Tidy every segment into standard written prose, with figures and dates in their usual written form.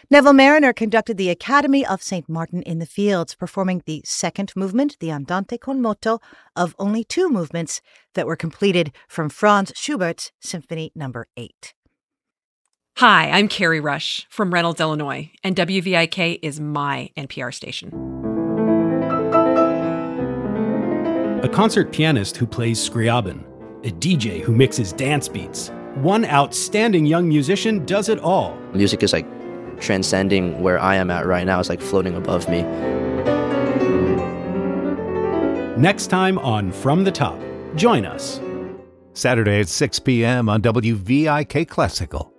Neville Marriner conducted the Academy of St. Martin in the Fields, performing the second movement, the Andante con moto, of only two movements that were completed from Franz Schubert's Symphony No. 8. Hi, I'm Carrie Rush from Reynolds, Illinois, and WVIK is my NPR station. A concert pianist who plays Scriabin, a DJ who mixes dance beats. One outstanding young musician does it all. Music is like transcending where I am at right now. It's like floating above me. Next time on From the Top, join us. Saturday at 6 p.m. on WVIK Classical.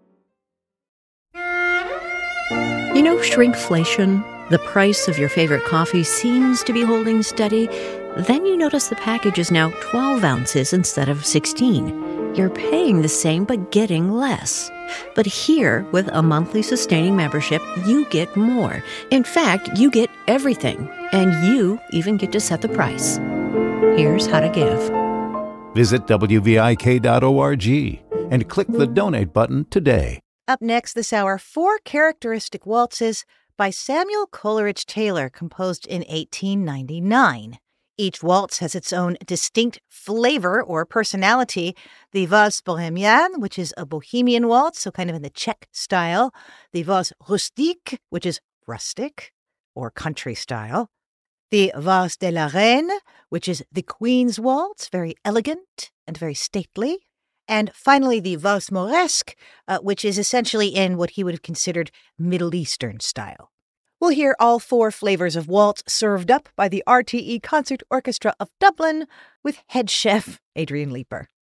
You know, shrinkflation, the price of your favorite coffee seems to be holding steady. Then you notice the package is now 12 ounces instead of 16. You're paying the same but getting less. But here, with a monthly sustaining membership, you get more. In fact, you get everything. And you even get to set the price. Here's how to give. Visit WVIK.org and click the donate button today. Up next this hour, 4 characteristic waltzes by Samuel Coleridge Taylor, composed in 1899. Each waltz has its own distinct flavor or personality. The Valse Bohemienne, which is a bohemian waltz, so kind of in the Czech style. The Valse Rustique, which is rustic or country style. The Valse de la Reine, which is the Queen's waltz, very elegant and very stately. And finally, the Valse Mauresque, which is essentially in what he would have considered Middle Eastern style. We'll hear all 4 flavors of waltz served up by the RTE Concert Orchestra of Dublin with head chef Adrian Leeper.